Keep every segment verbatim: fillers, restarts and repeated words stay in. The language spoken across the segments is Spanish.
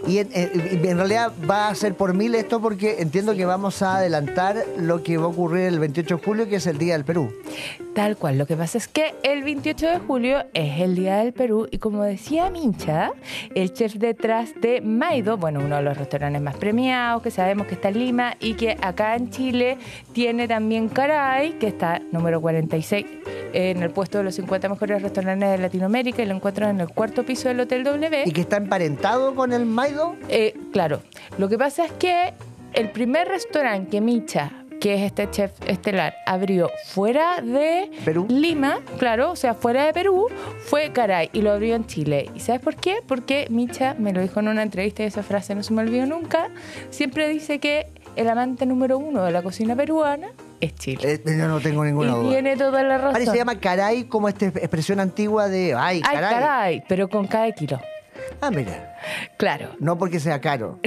Y en, en, en realidad va a ser por mil esto porque entiendo sí. que vamos a adelantar lo que va a ocurrir el veintiocho de julio, que es el Día del Perú. Tal cual, lo que pasa es que el veintiocho de julio es el Día del Perú y como decía Mincha, el chef detrás de Maido, bueno, uno de los restaurantes más premiados, que sabemos que está en Lima y que acá en Chile tiene también Caray, que está número cuarenta y seis en el puesto de los cincuenta mejores restaurantes de Latinoamérica y lo encuentran en el cuarto piso del Hotel W. ¿Y que está emparentado con el Maido? Eh, claro, lo que pasa es que el primer restaurante que Mincha, que es este chef estelar, abrió fuera de Perú. Lima, claro, o sea, fuera de Perú, fue Caray y lo abrió en Chile. ¿Y sabes por qué? Porque Mincha me lo dijo en una entrevista y esa frase no se me olvidó nunca. Siempre dice que el amante número uno de la cocina peruana es Chile. Eh, yo no tengo ninguna y duda. Tiene toda la razón. Ahora se llama Caray como esta expresión antigua de ay, Ay, caray. caray, pero con cada kilo. Ah, mira. Claro. No porque sea caro.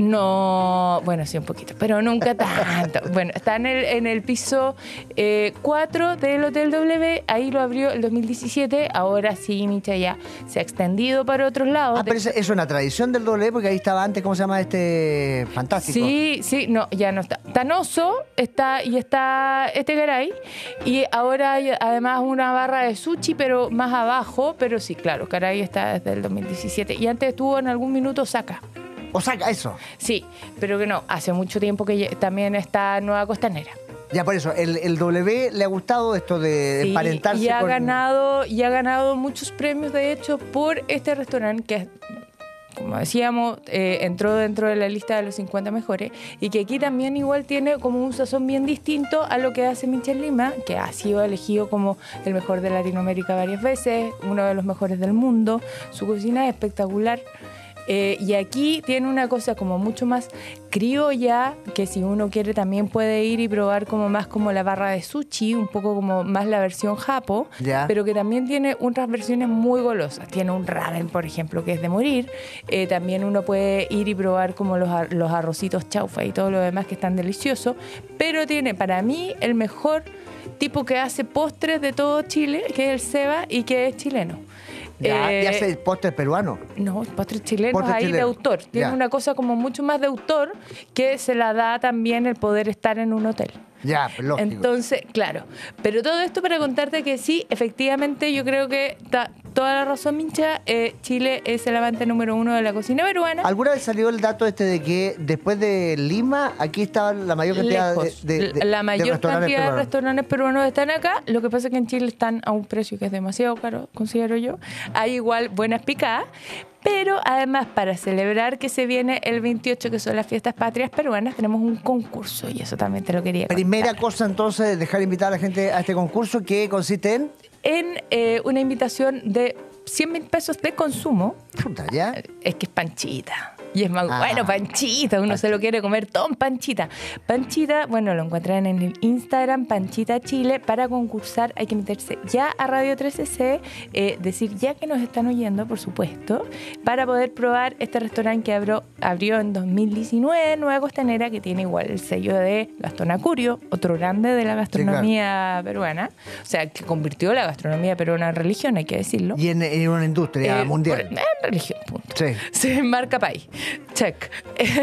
No, bueno, sí, un poquito, pero nunca tanto. Bueno, está en el, en el piso eh, cuatro del Hotel W, ahí lo abrió el dos mil diecisiete, ahora sí, Mincha ya se ha extendido para otros lados. Ah, pero es, es una tradición del W, porque ahí estaba antes, ¿cómo se llama este fantástico? Sí, sí, no, ya no está. Tanoso está y está este Caray, y ahora hay además una barra de sushi, pero más abajo, pero sí, claro, Caray está desde el dos mil diecisiete, y antes estuvo en algún minuto Osaka. Osaka, eso. Sí, pero que no, hace mucho tiempo que también está Nueva Costanera. Ya, por eso, el, el W le ha gustado esto de sí, emparentarse y ha con... ganado y ha ganado muchos premios, de hecho, por este restaurante que, como decíamos, eh, entró dentro de la lista de los cincuenta mejores y que aquí también igual tiene como un sazón bien distinto a lo que hace Mincha en Lima, que ha sido elegido como el mejor de Latinoamérica varias veces, uno de los mejores del mundo. Su cocina es espectacular. Eh, y aquí tiene una cosa como mucho más criolla, que si uno quiere también puede ir y probar como más como la barra de sushi, un poco como más la versión japo, ya. Pero que también tiene otras versiones muy golosas. Tiene un ramen, por ejemplo, que es de morir. Eh, también uno puede ir y probar como los, ar los arrocitos chaufa y todo lo demás que están deliciosos, pero tiene para mí el mejor tipo que hace postres de todo Chile, que es el Seba y que es chileno. Ya, eh, ya hace postres peruanos. No, postres chilenos Postres ahí chileno. de autor. Tiene Ya. una cosa como mucho más de autor que se la da también el poder estar en un hotel. Ya, lógico. Entonces, claro. Pero todo esto para contarte que sí, efectivamente, yo creo que da toda la razón, Mincha. Eh, Chile es el amante número uno de la cocina peruana. ¿Alguna vez salió el dato este de que después de Lima, aquí estaba la mayor cantidad Lejos. de, de, de La mayor de restaurantes cantidad peruanos? de restaurantes peruanos están acá. Lo que pasa es que en Chile están a un precio que es demasiado caro, considero yo. Hay igual buenas picadas. Pero además, para celebrar que se viene el veintiocho, que son las fiestas patrias peruanas, tenemos un concurso y eso también te lo quería contar. Primera cosa, entonces, dejar invitar a la gente a este concurso, que consiste en... En eh, una invitación de cien mil pesos de consumo. Puta, ¿ya? Es que es panchita. Y es más Ah. bueno, panchita. Uno se lo quiere comer todo en panchita. Panchita, bueno, lo encuentran en el Instagram, Panchita Chile. Para concursar hay que meterse ya a Radio trece C, eh, decir ya que nos están oyendo, por supuesto, para poder probar este restaurante que abrió, abrió en dos mil diecinueve, Nueva Costanera, que tiene igual el sello de Gastón Acurio, otro grande de la gastronomía sí, claro. peruana. O sea, que convirtió la gastronomía peruana en religión, hay que decirlo. Y en, en una industria Eh, mundial. Por, en religión, punto. Sí. Se marca país. Check.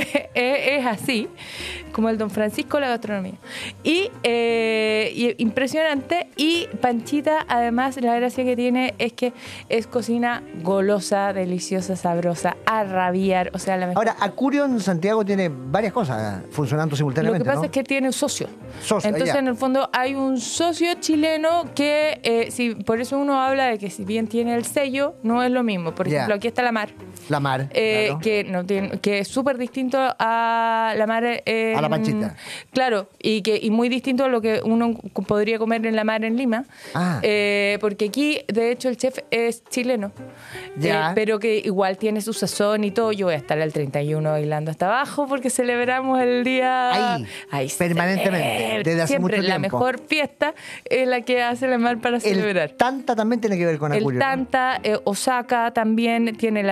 Es así, como el Don Francisco la gastronomía. Y, eh, y impresionante. Y Panchita, además, la gracia que tiene es que es cocina golosa, deliciosa, sabrosa, a rabiar. O sea, la mejor. Ahora, Acurio en Santiago tiene varias cosas funcionando simultáneamente, Lo que pasa ¿no? es que tiene un socio. Socio, Entonces, ya. en el fondo, hay un socio chileno que, eh, si, por eso uno habla de que si bien tiene el sello, no es lo mismo. Por Ya. ejemplo, aquí está La Mar. La Mar, Eh, claro. que no tiene, que es súper distinto a La Mar en, A la Panchita. Claro, y que y muy distinto a lo que uno podría comer en La Mar en Lima. Ah. Eh, porque aquí, de hecho, el chef es chileno. Ya. Eh, pero que igual tiene su sazón y todo. Yo voy a estar el treinta y uno bailando hasta abajo porque celebramos el día... Ahí, Ahí permanentemente, celebra. desde hace Siempre mucho la tiempo. mejor fiesta es la que hace La Mar para celebrar. El Tanta también tiene que ver con El Acurio, ¿no? Tanta, eh, Osaka también tiene la barra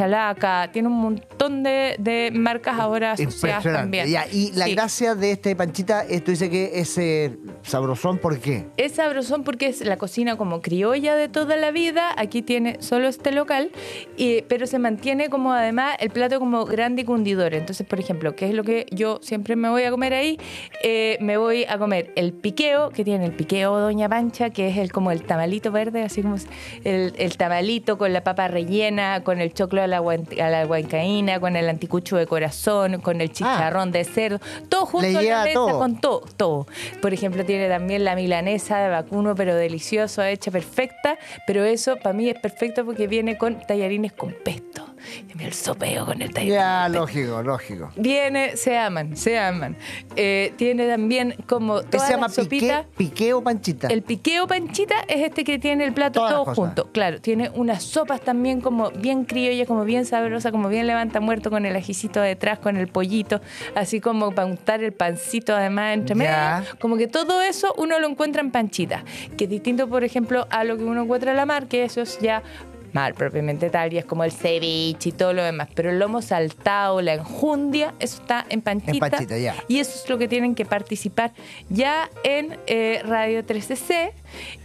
Chalaca, tiene un montón de, de marcas ahora asociadas también. Ya, y la sí. gracia de este panchita, esto dice que es eh, sabrosón, ¿por qué? Es sabrosón porque es la cocina como criolla de toda la vida. Aquí tiene solo este local, y, pero se mantiene como además el plato como grande y cundidor. Entonces, por ejemplo, ¿qué es lo que yo siempre me voy a comer ahí? Eh, me voy a comer el piqueo, que tiene el piqueo Doña Pancha, que es el como el tamalito verde, así como el, el tamalito con la papa rellena, con el choclo a la, guan- a la huancaína, con el anticucho de corazón, con el chicharrón ah, de cerdo, todo junto en la mesa, todo. con todo, todo. Por ejemplo, tiene también la milanesa de vacuno, pero delicioso, hecha perfecta, pero eso para mí es perfecto porque viene con tallarines con pesto. Y el sopeo con el tallarín. Ya, lógico, lógico. Viene, se aman, se aman. Eh, tiene también como toda se llama la sopita. Pique, piqueo panchita. El piqueo panchita es este que tiene el plato Todas todo junto. Claro, tiene unas sopas también como bien criollas, como bien sabrosa, como bien levanta muerto, con el ajicito detrás, con el pollito, así como para untar el pancito además entre medio. Como que todo eso uno lo encuentra en panchita, que es distinto, por ejemplo, a lo que uno encuentra en la mar, que eso es ya mal propiamente tal, y es como el ceviche y todo lo demás, pero el lomo saltado, la enjundia, eso está en panchita, en panchita ya. Y eso es lo que tienen que participar ya en eh, Radio trece C,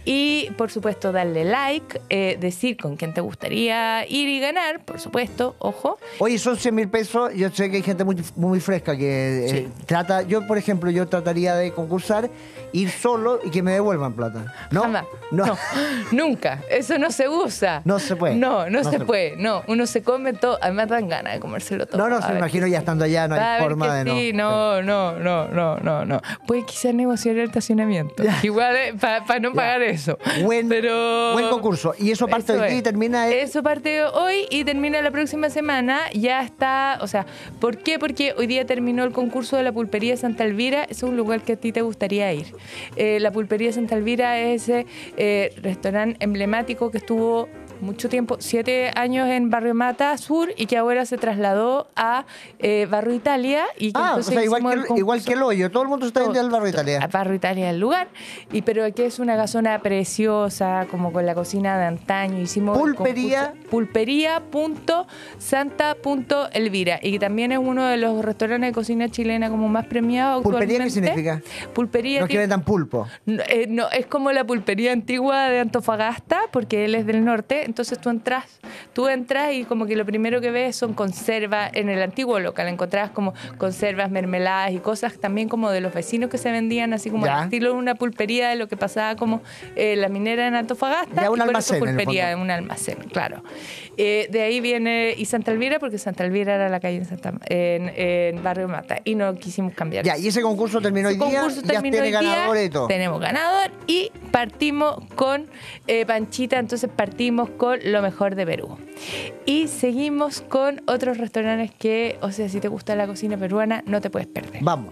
y por supuesto darle like, eh, decir con quién te gustaría ir y ganar, por supuesto, ojo. Oye, son cien mil pesos, yo sé que hay gente muy, muy fresca que eh, Sí. trata, yo por ejemplo, yo trataría de concursar, ir solo y que me devuelvan plata. ¿No? Jamás. No. No, nunca. Eso no se usa. No se puede. No, no, No se, se puede. No, uno se come todo. Además dan ganas de comérselo todo. No, no, A se ver imagino que ya sí. estando allá, no Va a hay ver forma que de sí, no. no, no, no, no, no, no. Puede quizás negociar el estacionamiento. Ya. Igual para pa no Ya. pagar eso. Buen, Pero buen concurso. Y eso parte eso hoy día es. y termina el... Eso parte hoy y termina la próxima semana. Ya está, o sea, ¿por qué? Porque hoy día terminó el concurso de la Pulpería Santa Elvira. Es un lugar que a ti te gustaría ir. Eh, la Pulpería Santa Elvira es ese eh, restaurante emblemático que estuvo mucho tiempo, siete años en Barrio Mata Sur, y que ahora se trasladó a eh, Barrio Italia. Y que Ah, o entonces sea, igual hicimos que, el el, igual concurso. que el hoyo. Todo el mundo está yendo al Barrio Italia. A Barrio Italia el lugar, y pero aquí es una casona preciosa, como con la cocina de antaño. Hicimos el Pulpería. concurso, pulpería punto santa punto elvira, y que también es uno de los restaurantes de cocina chilena como más premiados ¿Pulpería qué actualmente. significa? Pulpería No que tiene- vendan pulpo. no, eh, no, es como la pulpería antigua de Antofagasta, porque él es del norte. Entonces tú entras, tú entras y como que lo primero que ves son conservas. En el antiguo local encontrabas como conservas, mermeladas y cosas también como de los vecinos que se vendían, así como Ya. al estilo de una pulpería de lo que pasaba como eh, la minera en Antofagasta. Ya, un y por eso almacén, en el pulpería, fondo. un almacén, claro. Eh, de ahí viene, y Santa Elvira, porque Santa Elvira era la calle en, Santa, en, en Barrio Mata, y no quisimos cambiar. Ya, y ese concurso terminó hoy Ese día. concurso Ya terminó tiene hoy día, ganador y todo. Tenemos ganador y partimos con eh, Panchita, entonces partimos con lo mejor de Perú. Y seguimos con otros restaurantes que, o sea, si te gusta la cocina peruana, no te puedes perder. Vamos.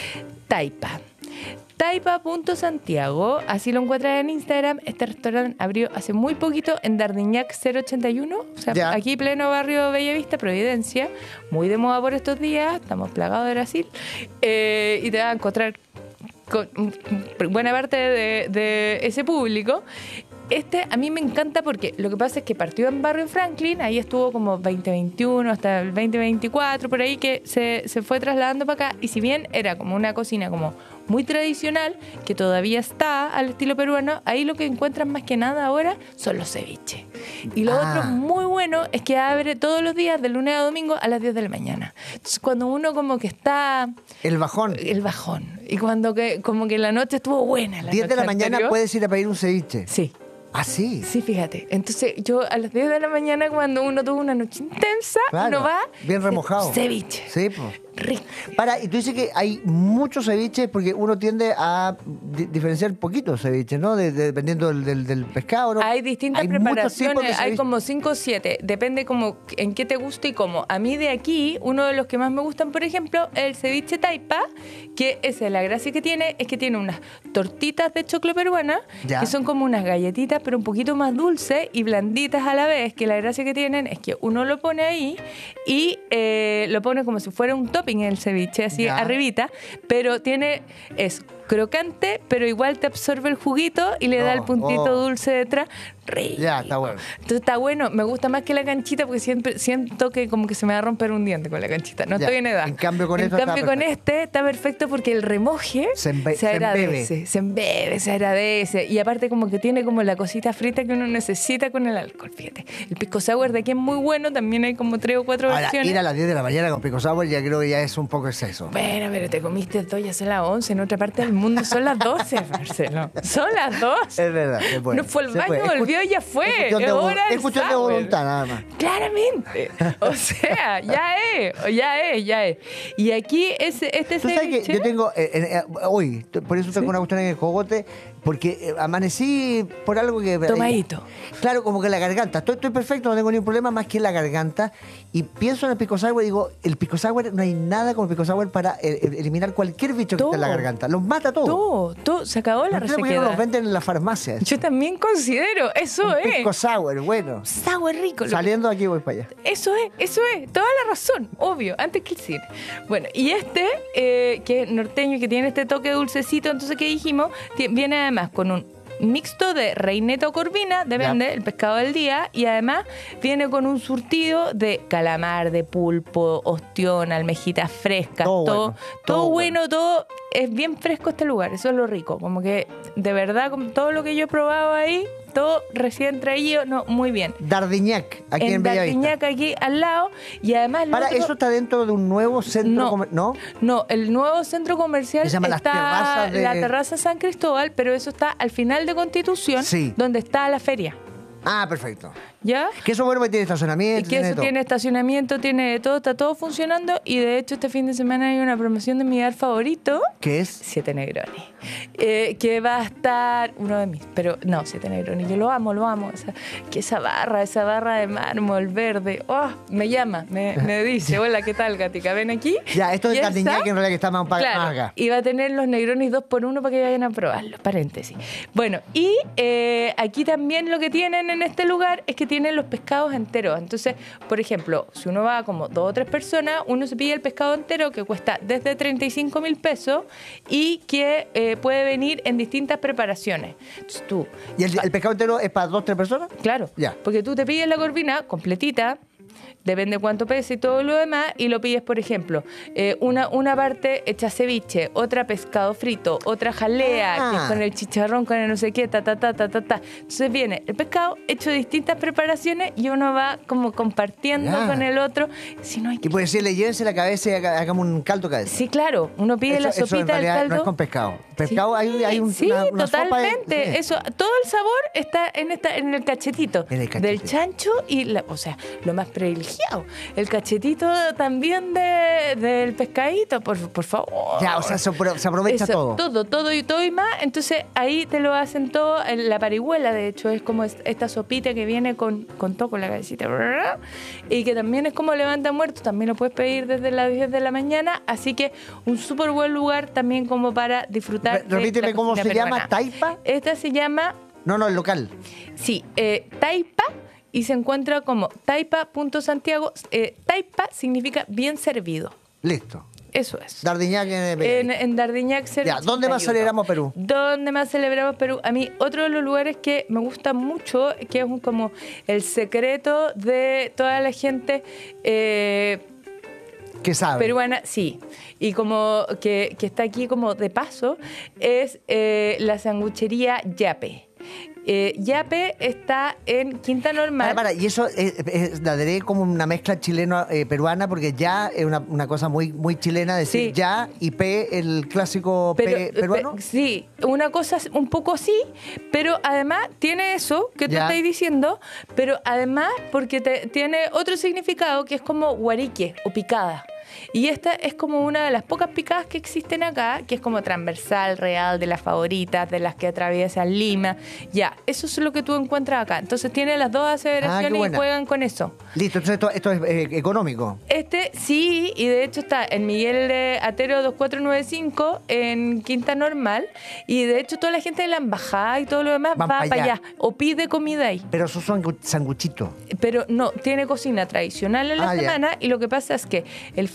Taipa. Taipa.santiago, así lo encuentras en Instagram. Este restaurante abrió hace muy poquito en Dardiñac cero ochenta y uno, o sea, Ya. aquí pleno barrio Bellavista, Providencia, muy de moda por estos días, estamos plagados de Brasil, eh, y te vas a encontrar con mm, buena parte de, de ese público. Este a mí me encanta porque lo que pasa es que partió en Barrio Franklin, ahí estuvo como veinte veintiuno hasta el veinte veinticuatro, por ahí que se, se fue trasladando para acá, y si bien era como una cocina como muy tradicional, que todavía está al estilo peruano, ahí lo que encuentran más que nada ahora son los ceviches. Y lo Ah. otro muy bueno es que abre todos los días de lunes a domingo a las diez de la mañana. Entonces cuando uno como que está El bajón. el bajón, y cuando que como que la noche estuvo buena, la diez de la noche mañana anterior, puedes ir a pedir un ceviche. Sí. Ah, sí. Sí, fíjate. Entonces, yo a las diez de la mañana, cuando uno tuvo una noche intensa, Claro, uno va... bien remojado. Ceviche. Sí, pues. Rico. Para, y tú dices que hay muchos ceviches porque uno tiende a di- diferenciar poquitos ceviches, ¿no? De- de- dependiendo del, del- del pescado, ¿no? Hay distintas muchos tipos de preparaciones, hay ceviche. como cinco o siete, depende como en qué te gusta y cómo. A mí de aquí, uno de los que más me gustan, por ejemplo, es el ceviche taipa, que esa es la gracia que tiene, es que tiene unas tortitas de choclo peruana, Ya. que son como unas galletitas, pero un poquito más dulces y blanditas a la vez, que la gracia que tienen es que uno lo pone ahí y eh, lo pone como si fuera un topping en el ceviche, así Ya. arribita, pero tiene, es crocante, pero igual te absorbe el juguito y le da Oh, el puntito oh. dulce detrás. rico. Ya, está bueno. Entonces está bueno, me gusta más que la canchita porque siempre siento que como que se me va a romper un diente con la canchita. No Ya. estoy en edad. En cambio con en esto cambio está con perfecto. este está perfecto porque el remoje Se embe- se se agradece, embebe. se embebe, se agradece. Y aparte como que tiene como la cosita frita que uno necesita con el alcohol, fíjate. El pisco sour de aquí es muy bueno, también hay como tres o cuatro Ahora, versiones. ir a las diez de la mañana con pico sour ya creo que ya es un poco exceso. Bueno, pero te comiste dos, ya son las once. En otra parte del mundo son las doce, Marcelo. Son las doce. Es verdad, se puede. No fue al se baño, puede. Es volvió cu- y ya fue. Es cuestión Es de, hora es del cuestión de sour. voluntad, nada más. Claramente. O sea, ya es, ya es, ya es. Y aquí es, este Tú sabes que ceviche... yo tengo, eh, eh, hoy, t- por eso tengo una cuestión en el cogote, porque eh, amanecí por algo que... Tomadito. Claro, como que la garganta. Estoy, estoy perfecto, no tengo ningún problema más que la garganta. Y pienso en el pisco sour y digo, el pisco sour, no hay nada como el pisco sour para eh, eliminar cualquier bicho que Todo. esté en la garganta. Los mata todo. Todo, todo. Se acabó la No entiendo por qué no los resequedad. venden en las farmacias. Yo también considero, eso Un es. pisco sour, bueno. Sour rico. lo- Saliendo de aquí voy para allá. Eso es, eso es, toda la razón, obvio, antes que el cine. Bueno, y este, eh, que es norteño, que tiene este toque dulcecito, entonces, ¿qué dijimos? Ti- Viene además con un mixto de reineta o corvina, depende, Ya. el pescado del día, y además viene con un surtido de calamar, de pulpo, ostión, almejitas frescas, Todo todo, bueno, todo, todo bueno, todo es bien fresco este lugar, eso es lo rico, como que de verdad, con todo lo que yo he probado ahí, todo recién traído, no, muy bien. Dardiñac, aquí en, en Bellavista. Dardiñac, aquí al lado, y además... lo Para, otro- ¿eso está dentro de un nuevo centro No. comer- ¿no? No, el nuevo centro comercial Que se llama Las está Terrazas de- la Terraza San Cristóbal, pero eso está al final de Constitución, Sí. donde está la feria. Ah, perfecto. ¿Ya? Que eso bueno, tiene Y estacionamiento. que eso todo. tiene estacionamiento, tiene de todo, está todo funcionando. Y de hecho, este fin de semana hay una promoción de mi bar favorito, ¿Qué es? Siete Negroni. Eh, que va a estar uno de mis, pero no, Siete Negroni. Yo lo amo, lo amo. Esa, que esa barra, esa barra de mármol verde, oh, me llama, me, me dice, hola, ¿qué tal, Gatica? Ven aquí. Ya, esto es Y Dardiñac, esa- que en realidad que está más, pa- Claro, más acá. y va a tener los Negronis dos por uno para que vayan a probarlos, paréntesis. Bueno, y eh, aquí también lo que tienen en este lugar es que tienen los pescados enteros. Entonces, por ejemplo, si uno va como dos o tres personas, uno se pide el pescado entero que cuesta desde treinta y cinco mil pesos y que eh, puede venir en distintas preparaciones. Entonces tú, ¿Y el, el pescado entero es para dos, tres personas? claro, Ya. porque tú te pides la corvina completita, depende cuánto pese y todo lo demás, y lo pides, por ejemplo, eh, una, una parte hecha ceviche, otra pescado frito, otra jalea, Ah. que es con el chicharrón, con el no sé qué, ta, ta, ta, ta, ta, ta. Entonces viene el pescado hecho de distintas preparaciones y uno va como compartiendo Ya. con el otro. Si no hay Y puede decirle, llévense la cabeza y haga- hagamos un caldo cabeza. Sí, claro, uno pide Eso- la eso en sopita del realidad caldo. no es con pescado. Pescado Sí, hay, hay un, sí, una, una sopa de- totalmente. sí. Eso, todo el sabor está en esta, en el cachetito, En el cachetito. del chancho y la, o sea, lo más privilegiado, el cachetito también de, del pescadito, por, por favor. Ya, o sea, se, apro- se aprovecha Eso, todo. Todo, todo y todo y más. Entonces ahí te lo hacen todo. En la parihuela, de hecho, es como es- esta sopita que viene con, con todo, con la cabecita. brrr, Y que también es como levanta muertos. También lo puedes pedir desde las diez de la mañana. Así que un súper buen lugar también como para disfrutar. Re- de repíteme la cómo cocina se llama, peruana. ¿Taipa? Esta se llama, No, no, el local. sí, eh, Taipa. Y se encuentra como taipa.santiago. Eh, taipa significa bien servido. Listo. Eso es. Dardiñac en En, en Dardiñac Ya, ¿dónde más ochenta y uno. celebramos Perú? ¿Dónde más celebramos Perú? A mí, otro de los lugares que me gusta mucho, que es un- como el secreto de toda la gente eh, ¿Qué sabe? peruana, sí, y como que, que está aquí como de paso, es eh, la sanguchería Yape. Eh, Yape está en Quinta Normal. Para, para, y eso es, es- la daré como una mezcla chileno-peruana, porque ya es una, una cosa muy, muy chilena decir Sí. ya y P, el clásico P Pero, peruano. pe- sí, una cosa un poco así, pero además tiene eso que tú Ya. estás diciendo, pero además porque te- tiene otro significado que es como guarique o picada. Y esta es como una de las pocas picadas que existen acá, que es como transversal, real, de las favoritas, de las que atraviesan Lima. Ya, eso es lo que tú encuentras acá. Entonces tiene las dos aseveraciones y buena. juegan con eso. Listo, entonces esto, esto es eh, económico. Este sí, y de hecho está en Miguel de Atero dos cuatro nueve cinco en Quinta Normal, y de hecho toda la gente de la embajada y todo lo demás Van va pa' para allá. allá o pide comida ahí. Pero esos son sanguchitos. Pero no, tiene cocina tradicional en la Ah, ya. semana, y lo que pasa es que el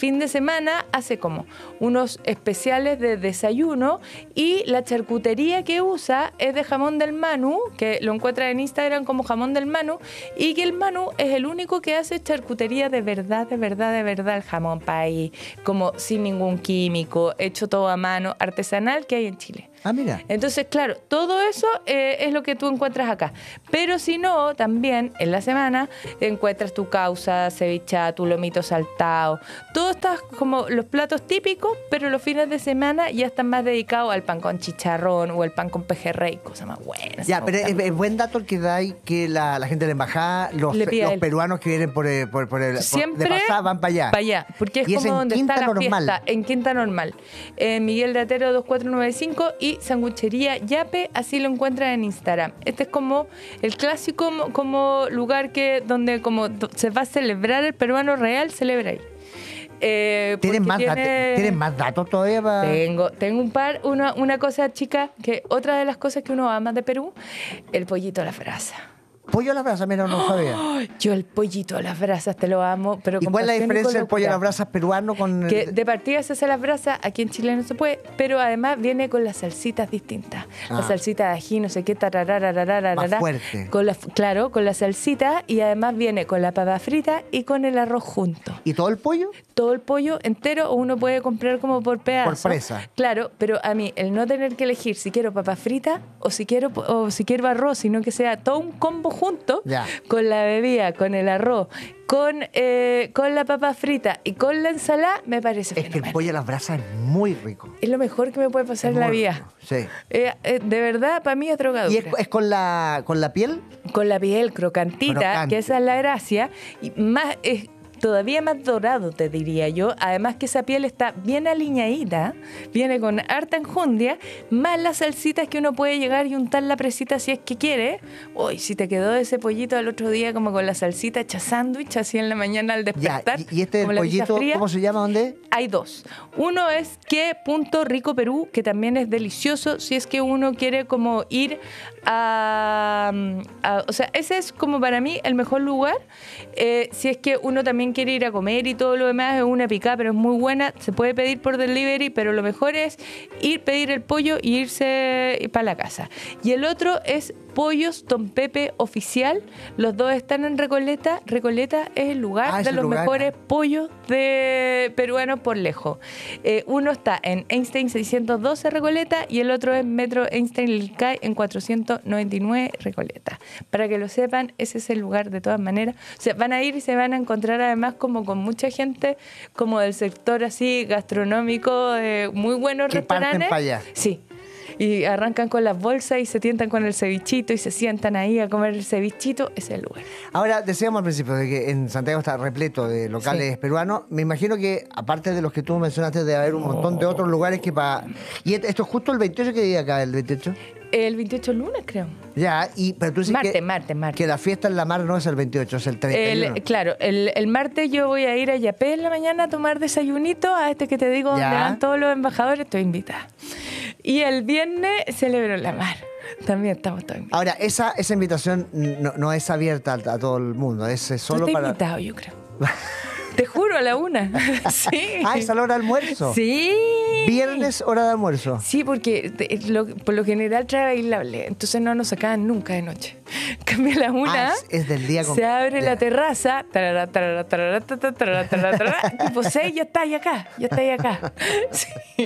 fin de semana hace como unos especiales de desayuno y la charcutería que usa es de jamón del Manu, que lo encuentras en Instagram como jamón del Manu, y que el Manu es el único que hace charcutería de verdad, de verdad, de verdad, el jamón país, como sin ningún químico, hecho todo a mano, artesanal que hay en Chile. Ah, mira. Entonces, claro, todo eso eh, es lo que tú encuentras acá. Pero si no, también en la semana encuentras tu causa, cevichada, tu lomito saltado. Todo está como los platos típicos, pero los fines de semana ya están más dedicados al pan con chicharrón o el pan con pejerrey, cosas más buenas. Ya, pero es, es buen dato el que da ahí que la, la gente de la embajada, los, Le pide a los él. peruanos que vienen por, el- por, por el por- Siempre de pasada van para allá. Para allá, porque es Y es como en donde Quinta está la Normal. fiesta, en Quinta Normal. Eh, Miguel de Atero dos cuatro nueve cinco y Sanguchería Yape, así lo encuentras en Instagram. Este es como el clásico como, como lugar que donde como do- se va a celebrar el peruano real, celebra ahí. Eh, ¿Tienen porque más, tiene- dat- ¿Tienen más datos todavía para...? Tengo, tengo un par, una, una cosa chica, que otra de las cosas que uno ama de Perú, el pollito a la brasa. Pollo a la brasa, mira, no sabía. Ay, yo el pollito a las brasas te lo amo, pero ¿Y con cuál es la pasión y con diferencia del pollo a locura. las brasas peruano con...? Que el- de partida se hace las brasas, aquí en Chile no se puede, pero además viene con las salsitas distintas. Ah. La salsita de ají, no sé qué, tararararararara, Más fuerte. Con la, claro, con la salsita y además viene con la papa frita y con el arroz junto. ¿Y todo el pollo? Todo el pollo entero o uno puede comprar como por pedazos. Por presa. Claro, pero a mí el no tener que elegir si quiero papa frita o si quiero o si quiero arroz, sino que sea todo un combo junto Ya. con la bebida, con el arroz, con, eh, con la papa frita y con la ensalada, me parece Es que el fenomenal. pollo a las brasas es muy rico. Es lo mejor que me puede pasar Es en la muy vida. rico, sí. Eh, eh, de verdad, para mí es drogadura. ¿Y es, es con, la, con la piel? Con la piel crocantita, Crocante. que esa es la gracia, y más es todavía más dorado, te diría yo. Además que esa piel está bien aliñadita, viene con harta enjundia, más las salsitas que uno puede llegar y untar la presita si es que quiere. Uy, si te quedó ese pollito al otro día como con la salsita hecha sándwich, así en la mañana al Ya, despertar. y, y este como la pizza pollito, fría. ¿cómo se llama? ¿Dónde? Hay dos. Uno es que Punto Rico Perú, que también es delicioso si es que uno quiere como ir a... a- o sea, ese es como para mí el mejor lugar. Eh, si es que uno también quiere ir a comer y todo lo demás, es una picada, pero es muy buena. Se puede pedir por delivery, pero lo mejor es ir, pedir el pollo y irse para la casa. Y el otro es Pollos Don Pepe Oficial. Los dos están en Recoleta. Recoleta es el lugar Ah, de ese los lugar. mejores pollos de peruanos por lejos. Eh, uno está en Einstein seiscientos doce Recoleta y el otro es Metro Einstein Lilcay en cuatrocientos noventa y nueve Recoleta. Para que lo sepan, ese es el lugar de todas maneras. O sea, van a ir y se van a encontrar además como con mucha gente como del sector así gastronómico, de muy buenos Que parten restaurantes. pa' allá. Sí. Y arrancan con las bolsas y se tientan con el cevichito y se sientan ahí a comer el cevichito. Ese es el lugar. Ahora, decíamos al principio de que en Santiago está repleto de locales Sí. peruanos. Me imagino que, aparte de los que tú mencionaste, debe haber un montón de otros lugares que para... ¿Y esto es justo el veintiocho? ¿Qué día acá el veintiocho? El veintiocho lunes, creo. Ya, y, pero tú dices Martes, que, martes, martes. que la fiesta en la mar no es el veintiocho, es el treinta y uno. El, claro, el, el martes yo voy a ir a Yapé en la mañana a tomar desayunito a este que te digo donde Ya. van todos los embajadores, estoy invitada. Y el viernes celebro en la mar. También estamos todos invitados. Ahora, esa, esa invitación no, no es abierta a, a todo el mundo, es eh, Tú solo estás para... invitado, yo creo. Te juro, a la una. Sí. Ah, es a la hora de almuerzo. Sí. Viernes, hora de almuerzo. Sí, porque te- lo- por lo general trae bailable, entonces no nos sacaban nunca de noche. Cambia la una, Ah, es- es del día con- se abre ya. la terraza, tarara, tarara, tarara, tarara, tarara, tarara, tarara, tipo seis, ya está ahí acá, ya está ahí acá. Sí.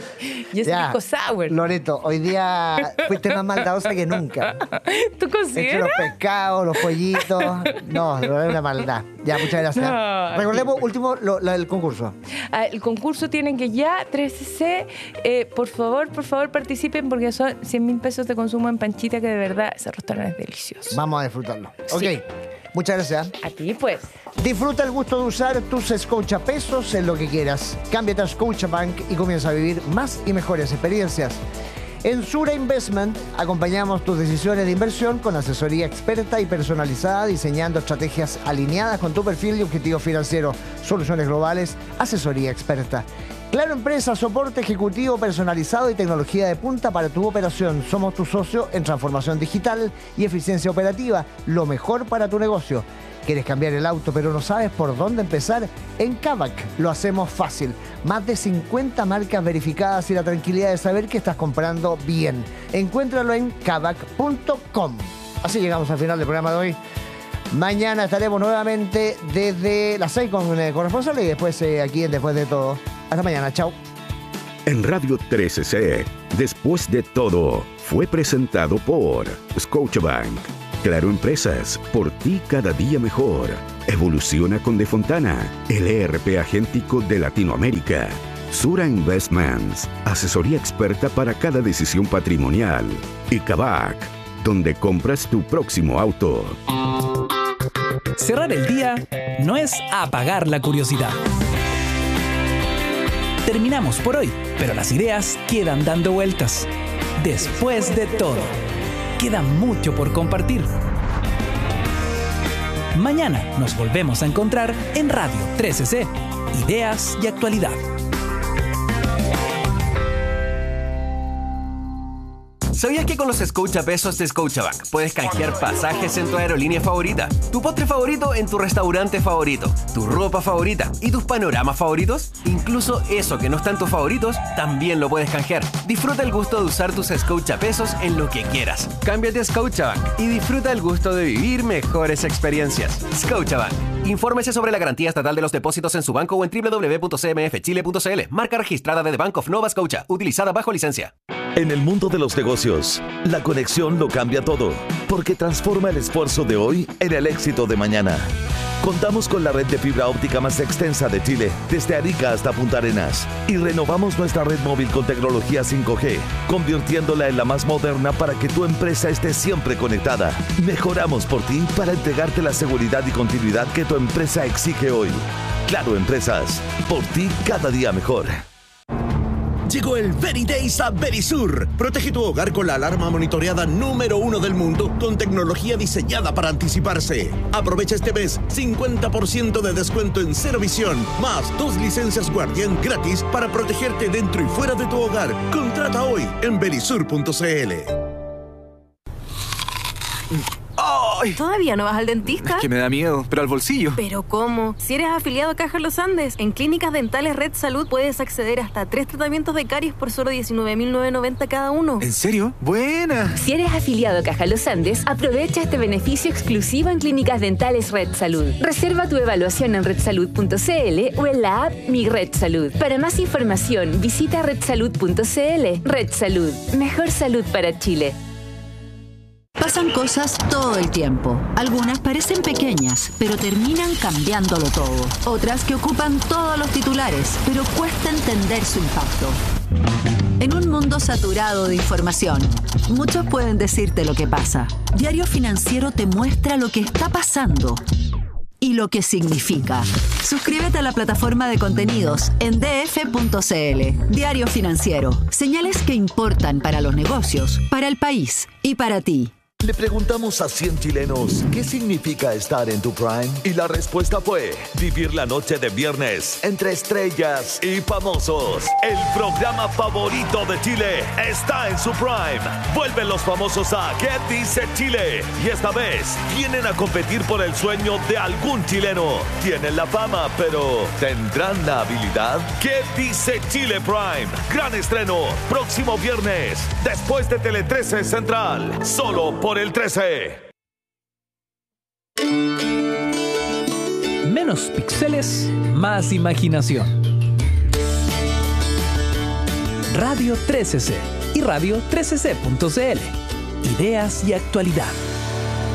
Y es Ya, disco sour. Loreto, hoy día fuiste más maldadosa que nunca. ¿Tú He hecho consideras? los pescados, los pollitos. No, no es una maldad. Ya, muchas gracias. No, Recordemos, último, lo, la del concurso. Ah, el concurso tienen que ya, trece C, eh, por favor, por favor participen porque son cien mil pesos de consumo en panchita que de verdad ese restaurante es delicioso. Vamos a disfrutarlo. Sí. Ok, muchas gracias. A ti pues. Disfruta el gusto de usar tus Scotia pesos en lo que quieras. Cámbiate a Scotiabank y comienza a vivir más y mejores experiencias. En Sura Investment acompañamos tus decisiones de inversión con asesoría experta y personalizada, diseñando estrategias alineadas con tu perfil y objetivo financiero. Soluciones globales, asesoría experta. Claro Empresa, soporte ejecutivo personalizado y tecnología de punta para tu operación. Somos tu socio en transformación digital y eficiencia operativa. Lo mejor para tu negocio. ¿Quieres cambiar el auto pero no sabes por dónde empezar? En Kavak lo hacemos fácil. Más de cincuenta marcas verificadas y la tranquilidad de saber que estás comprando bien. Encuéntralo en kavak punto com. Así llegamos al final del programa de hoy. Mañana estaremos nuevamente desde las seis con el corresponsal y después eh, aquí en Después de Todo. Hasta mañana, chao. En Radio trece C, Después de Todo, fue presentado por Scotiabank. Claro Empresas, por ti cada día mejor. Evoluciona con De Fontana, el E R P agéntico de Latinoamérica. Sura Investments, asesoría experta para cada decisión patrimonial. Y Kavak, donde compras tu próximo auto. Cerrar el día no es apagar la curiosidad. Terminamos por hoy, pero las ideas quedan dando vueltas. Después de todo, queda mucho por compartir. Mañana nos volvemos a encontrar en Radio trece C, Ideas y Actualidad. ¿Sabías que con los Scotiapesos de Scotiabank puedes canjear pasajes en tu aerolínea favorita, tu postre favorito en tu restaurante favorito, tu ropa favorita y tus panoramas favoritos? Incluso eso que no está en tus favoritos, también lo puedes canjear. Disfruta el gusto de usar tus Scotiapesos en lo que quieras. Cámbiate a Scotiabank y disfruta el gusto de vivir mejores experiencias. Scotiabank. Infórmese sobre la garantía estatal de los depósitos en su banco o en doble u doble u doble u punto c m f chile punto c l. Marca registrada de The Bank of Nova Scotia, utilizada bajo licencia. En el mundo de los negocios, la conexión lo cambia todo, porque transforma el esfuerzo de hoy en el éxito de mañana. Contamos con la red de fibra óptica más extensa de Chile, desde Arica hasta Punta Arenas, y renovamos nuestra red móvil con tecnología cinco G, convirtiéndola en la más moderna para que tu empresa esté siempre conectada. Mejoramos por ti para entregarte la seguridad y continuidad que tu empresa exige hoy. Claro Empresas, por ti cada día mejor. Llegó el Very Days a Verisur. Protege tu hogar con la alarma monitoreada número uno del mundo con tecnología diseñada para anticiparse. Aprovecha este mes cincuenta por ciento de descuento en Cero Visión, más dos licencias Guardián gratis para protegerte dentro y fuera de tu hogar. Contrata hoy en verisur punto c l. ¡Ay! ¿Todavía no vas al dentista? Es que me da miedo, pero al bolsillo. ¿Pero cómo? Si eres afiliado a Caja Los Andes, en Clínicas Dentales Red Salud puedes acceder hasta a tres tratamientos de caries por solo diecinueve mil novecientos noventa cada uno. ¿En serio? ¡Buena! Si eres afiliado a Caja Los Andes, aprovecha este beneficio exclusivo en Clínicas Dentales Red Salud. Reserva tu evaluación en red salud punto c l o en la app Mi Red Salud. Para más información, visita red salud punto c l. Red Salud. Mejor salud para Chile. Pasan cosas todo el tiempo. Algunas parecen pequeñas, pero terminan cambiándolo todo. Otras que ocupan todos los titulares, pero cuesta entender su impacto. En un mundo saturado de información, muchos pueden decirte lo que pasa. Diario Financiero te muestra lo que está pasando y lo que significa. Suscríbete a la plataforma de contenidos en d f punto c l. Diario Financiero. Señales que importan para los negocios, para el país y para ti. Le preguntamos a cien chilenos qué significa estar en tu prime y la respuesta fue vivir la noche de viernes entre estrellas y famosos. El programa favorito de Chile está en su prime. Vuelven los famosos a ¿Qué dice Chile? Y esta vez vienen a competir por el sueño de algún chileno. Tienen la fama, pero ¿tendrán la habilidad? ¿Qué dice Chile Prime? Gran estreno, próximo viernes, después de Tele trece Central, solo por el trece. Menos píxeles, más imaginación. Radio trece C y radio trece c punto c l. Ideas y actualidad.